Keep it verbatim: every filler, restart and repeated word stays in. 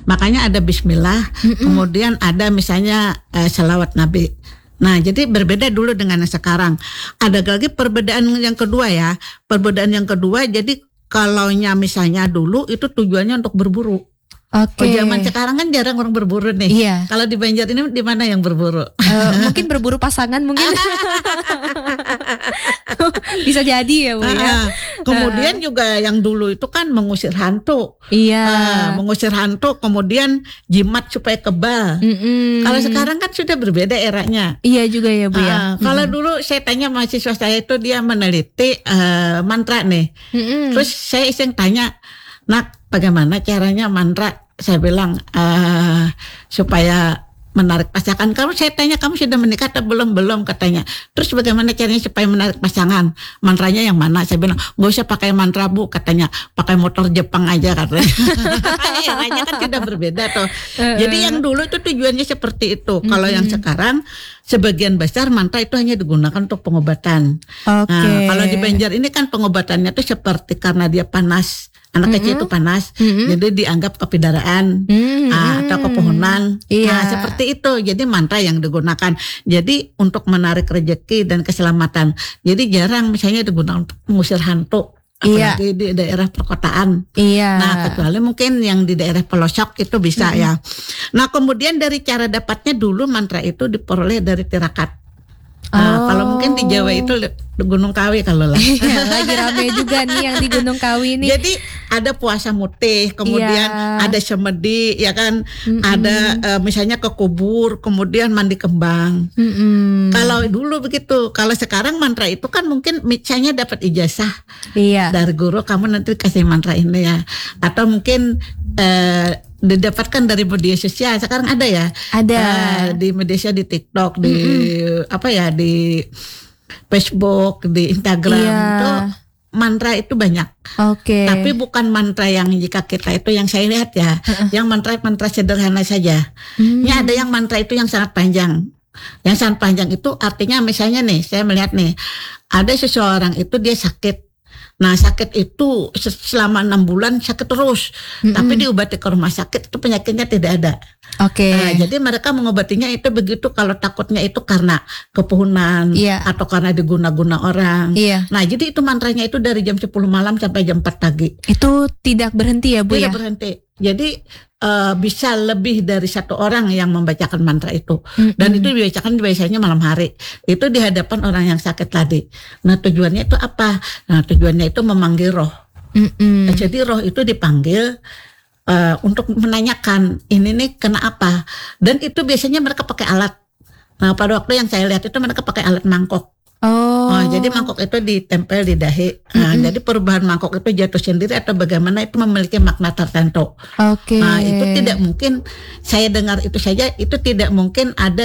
Makanya ada bismillah, mm-mm. kemudian ada misalnya uh, salawat Nabi. Nah, jadi berbeda dulu dengan yang sekarang. Ada lagi perbedaan yang kedua ya. Perbedaan yang kedua, jadi kalaunya misalnya dulu itu tujuannya untuk berburu. Oke. Okay. Oh, zaman sekarang kan jarang orang berburu nih. Iya. Kalau di Banjar ini di mana yang berburu? Uh, mungkin berburu pasangan mungkin. Bisa jadi ya Bu ya. Kemudian uh. juga yang dulu itu kan mengusir hantu. Iya. Uh, mengusir hantu, kemudian jimat supaya kebal. Mm-mm. Kalau sekarang kan sudah berbeda eranya. Iya juga ya Bu Uh, ya. kalau dulu saya tanya mahasiswa saya itu dia meneliti uh, mantra nih. Mm-mm. Terus saya iseng tanya, "Nak, bagaimana caranya mantra?" Saya bilang uh, supaya menarik pasangan. Kamu saya tanya kamu sudah menikah atau belum? Belum katanya. Terus bagaimana caranya supaya menarik pasangan? Mantranya yang mana? Saya bilang nggak usah pakai mantra Bu, katanya pakai motor Jepang aja katanya. Eranya kan sudah berbeda tuh. Jadi yang dulu itu tujuannya seperti itu. Mm-hmm. Kalau yang sekarang sebagian besar mantra itu hanya digunakan untuk pengobatan. Okay. Nah, kalau di Banjar ini kan pengobatannya tuh seperti karena dia panas. Anak mm-hmm. kecil itu panas, mm-hmm. jadi dianggap kepidaraan mm-hmm. uh, atau kepohonan. Iya. Nah, seperti itu. Jadi mantra yang digunakan. Jadi untuk menarik rezeki dan keselamatan. Jadi jarang misalnya digunakan untuk mengusir hantu. Apalagi iya. di daerah perkotaan. Iya. Nah, kecuali mungkin yang di daerah pelosok itu bisa mm-hmm. ya. Nah, kemudian dari cara dapatnya dulu mantra itu diperoleh dari tirakat. Nah, oh. Kalau mungkin di Jawa itu di Gunung Kawi kalau lah. Lagi rame juga nih yang di Gunung Kawi nih. Jadi ada puasa mutih, kemudian yeah. ada semedi, ya kan, mm-mm. ada uh, misalnya ke kubur, kemudian mandi kembang. Mm-mm. Kalau dulu begitu, kalau sekarang mantra itu kan mungkin misalnya dapat ijazah yeah. dari guru, kamu nanti kasih mantra ini ya, atau mungkin uh, didapatkan dari media sosial. Sekarang ada ya, ada uh, di media sosial, di TikTok, di mm-hmm. apa ya, di Facebook, di Instagram yeah. itu mantra itu banyak. Oke. Okay. Tapi bukan mantra yang jika kita itu yang saya lihat ya, uh-uh. yang mantra-mantra sederhana saja. Mm. Ini ada yang mantra itu yang sangat panjang. Yang sangat panjang itu artinya misalnya nih, saya melihat nih, ada seseorang itu dia sakit. Nah, sakit itu selama enam bulan sakit terus, mm-hmm. tapi diobati ke rumah sakit itu penyakitnya tidak ada. Oke. Okay. Nah, jadi mereka mengobatinya itu begitu kalau takutnya itu karena kepuhunan yeah. atau karena diguna-guna orang. Yeah. Nah, jadi itu mantranya itu dari jam sepuluh malam sampai jam empat pagi. Itu tidak berhenti ya Bu tidak ya? Tidak berhenti. Jadi uh, bisa lebih dari satu orang yang membacakan mantra itu. Mm-hmm. Dan itu dibacakan biasanya malam hari. Itu di hadapan orang yang sakit tadi. Nah, tujuannya itu apa? Nah, tujuannya itu memanggil roh. Mm-hmm. Nah, jadi roh itu dipanggil uh, untuk menanyakan ini nih kena apa. Dan itu biasanya mereka pakai alat. Nah, pada waktu yang saya lihat itu mereka pakai alat mangkok. Oh. Oh, jadi mangkok itu ditempel di dahi. Nah, mm-hmm. jadi perubahan mangkok itu jatuh sendiri atau bagaimana itu memiliki makna tertentu. Oke. Okay. Nah, itu tidak mungkin saya dengar itu saja, itu tidak mungkin ada